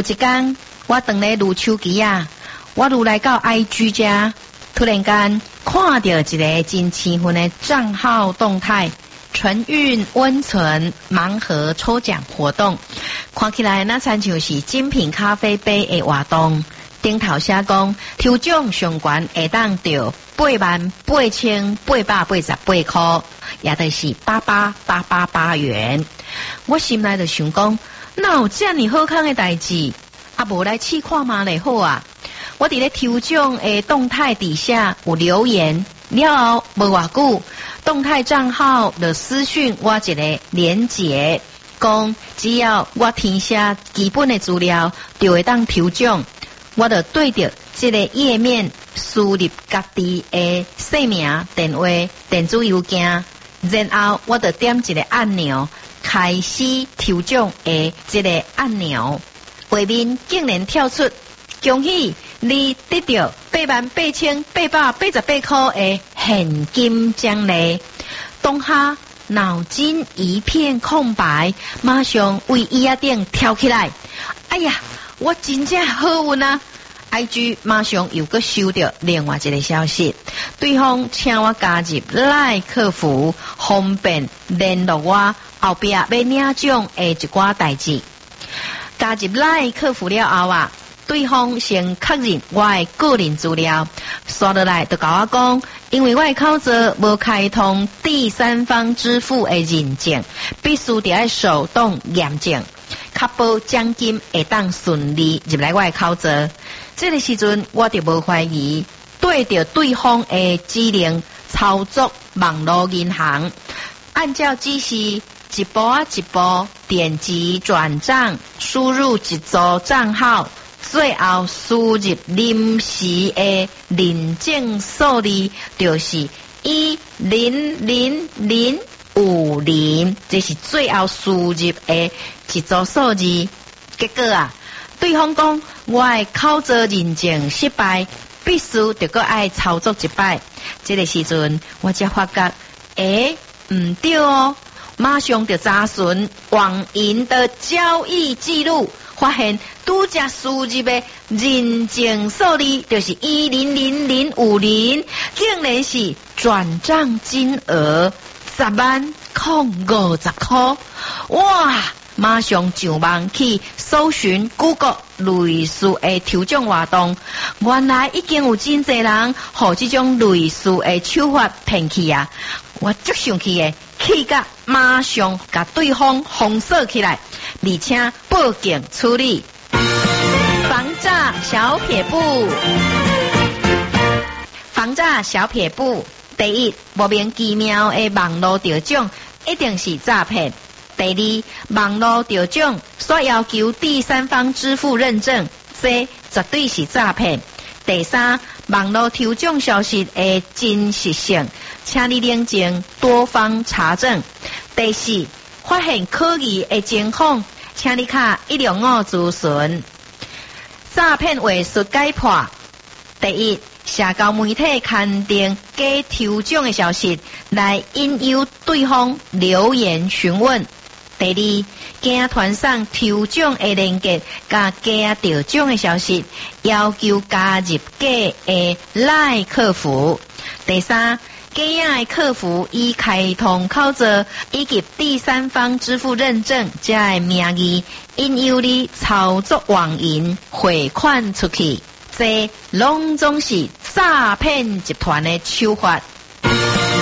一天，我当咧撸手机啊，我撸来到 IG 家，突然间看到一个真兴奋的账号动态，纯韵温存盲盒抽奖活动，看起来那参像是精品咖啡杯的活动。顶头写讲，抽奖上悬会当到88888块，也就是88888元。我心内就想讲，哪有这么好康的代志？啊，无来试看嘛嘞好啊！我伫咧抽奖的动态底下有留言，了后无偌久，动态账号就私讯我一个连结，讲只要我填写基本的资料，就会当抽奖。我就对着这个页面输入家己的姓名、电话、电子邮件，然后我就点一个按钮，开始抽奖的这个按钮，画面竟然跳出恭喜你得到88888块的现金奖励。当下脑筋一片空白，马上为椅仔顶跳起来。哎呀！我真正好运啊 ！IG 马上又搁收到另外一个消息，对方请我加入赖客服，方便联络我后壁要领奖的一寡代志。加入赖客服了后啊，对方先确认我的个人资料，刷落来就甲我讲，因为我的口座无开通第三方支付的认证，必须得要手动验证。确保奖金会当顺利入来我的口座，这个时阵我就无怀疑，对着对方的指令操作网络银行，按照指示一步啊一步点击转账，输入一组账号，最后输入临时的认证数字，就是1000050，这是最后输入的一组数字。结果啊，对方讲我的口座认证失败，必须得搁爱操作一摆。这个时阵我才发觉，唔对哦，马上就查询网银的交易记录，发现拄则输入的认证数字就是1000050，竟然是转账金额10万050块，哇！马上上网去搜寻 Google 类似的抽奖活动，原来已经有真侪人互这种类似的手法骗去啊！我足生气的，气甲马上甲对方封锁起来，而且报警处理。防诈小撇步，防诈小撇步。第一，莫名其妙的网络抽奖一定是诈骗。第二，网络抽奖所要求第三方支付认证，这绝对是诈骗。第三，网络抽奖消息的真实性，请你冷静多方查证。第四，发现可疑的情况，请你卡165咨询。诈骗话术解破。第一，社交媒体刊登假抽奖的消息，来引诱对方留言询问。第二，假传送抽奖的链接，甲假得奖的消息，要求加入假的赖客服。第三，假的客服以开通口座以及第三方支付认证这的名义，引诱你操作网银汇款出去，这拢总是诈骗集团的手法。